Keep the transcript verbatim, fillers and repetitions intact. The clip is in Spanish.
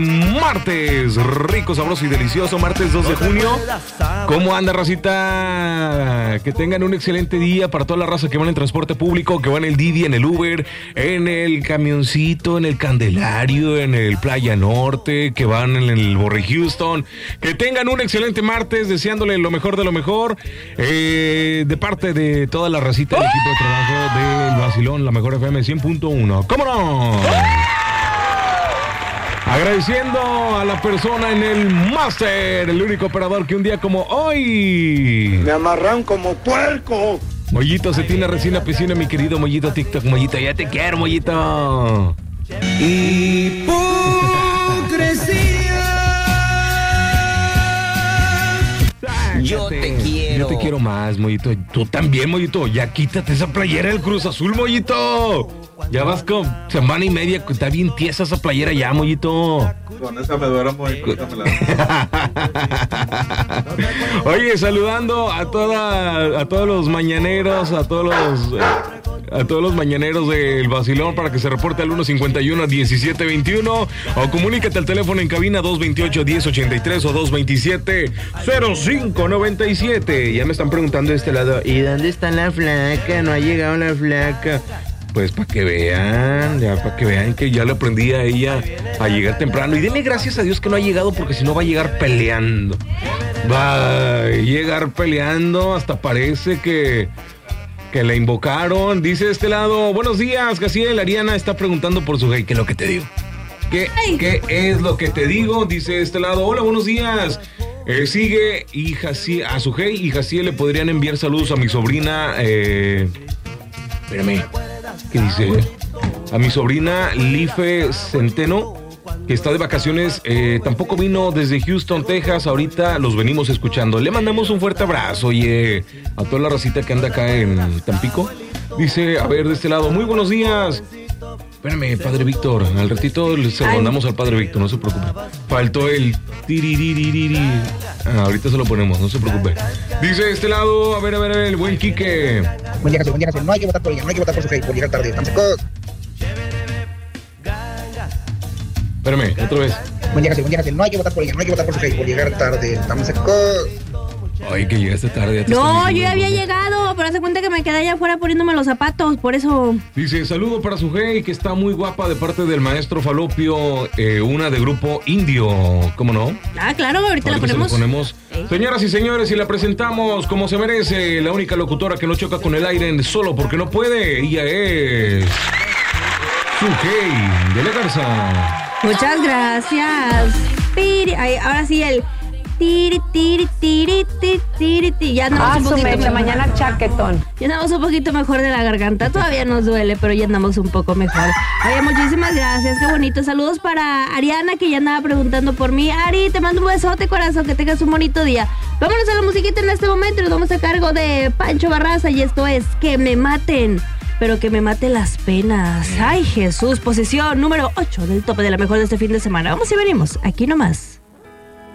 Martes, rico, sabroso y delicioso, martes dos de junio. ¿Cómo anda, racita? Que tengan un excelente día para toda la raza que va en el transporte público, que va en el Didi, en el Uber, en el camioncito, en el Candelario, en el Playa Norte, que van en el Borre Houston. Que tengan un excelente martes, deseándole lo mejor de lo mejor, eh, de parte de toda la racita del equipo de trabajo del Vacilón, la mejor F M cien punto uno. ¿Cómo no? Agradeciendo a la persona en el máster, el único operador que un día como hoy me amarran como puerco. Mollito Cetina, Resina Piscina, mi querido Mollito TikTok, Mollito, ya te quiero, Mollito. Yo te quiero. Yo te quiero más, Mollito. Tú también, Mollito. Ya quítate esa playera del Cruz Azul, Mollito. Ya vas con semana y media, está bien tiesa esa playera ya, Mollito. Con esa me duermo muy. Oye, saludando a toda, a todos los mañaneros, a todos los, eh, a todos los mañaneros del Vacilón para que se reporte al uno cincuenta y uno diecisiete veintiuno o comunícate al teléfono en cabina dos veintiocho diez ochenta y tres o dos veintisiete cero cinco noventa y siete. Ya me están preguntando de este lado, ¿y dónde está la flaca? No ha llegado la flaca. Pues para que vean, ya para que vean que ya le aprendí a ella a llegar temprano. Y denle gracias a Dios que no ha llegado, porque si no va a llegar peleando. Va a llegar peleando, hasta parece que, que la invocaron. Dice de este lado, buenos días, Casiel. Ariana está preguntando por su hey, ¿qué es lo que te digo? ¿Qué, ¿Qué es lo que te digo? Dice de este lado, hola, buenos días. Eh, sigue y Jaciel, a su hey y Jaciel le podrían enviar saludos a mi sobrina. Eh, espérame. ¿Qué dice? A mi sobrina Life Centeno, que está de vacaciones, eh, tampoco vino desde Houston, Texas. Ahorita los venimos escuchando. Le mandamos un fuerte abrazo, oye, a toda la racita que anda acá en Tampico. Dice, a ver, de este lado, muy buenos días. Espérame, Padre Víctor, al ratito se lo mandamos al Padre Víctor, no se preocupe. Faltó el tiriririri. Ah, ahorita se lo ponemos, no se preocupe. Dice de este lado, a ver, a ver, a ver, el buen Quique. Buen día, buen día, no hay que votar por ella, no hay que votar por su hate, por llegar tarde, están secos. Espérame, otra vez. Buen día, buen día, no hay que votar por ella, no hay que votar por su hate, por llegar tarde, estamos secos. Ay, que llegaste tarde. Ya no, yo ya había llegado, pero hace cuenta que me quedé allá afuera poniéndome los zapatos, por eso. Dice, saludo para su hey, que está muy guapa de parte del maestro Falopio, eh, una de grupo Indio, ¿cómo no? Ah, claro, ahorita, ahorita la ponemos. Se la ponemos. ¿Sí? Señoras y señores, y la presentamos como se merece, la única locutora que no choca con el aire solo porque no puede, ella es su hey de la Garza. Muchas gracias. Piri, ay, ahora sí el... Tiri, tiri, tiri, tiri, tiri, tiri. Ya andamos ah, un poquito mecha, mañana chaquetón. Ya andamos un poquito mejor de la garganta. Todavía nos duele, pero ya andamos un poco mejor. Oye, muchísimas gracias, qué bonito. Saludos para Ariana, que ya andaba preguntando por mí. Ari, te mando un besote, corazón, que tengas un bonito día. Vámonos a la musiquita en este momento. Nos vamos a cargo de Pancho Barraza y esto es Que me maten, pero que me maten las penas. Ay, Jesús, posición número ocho del tope de la mejor de este fin de semana. Vamos y venimos, aquí nomás.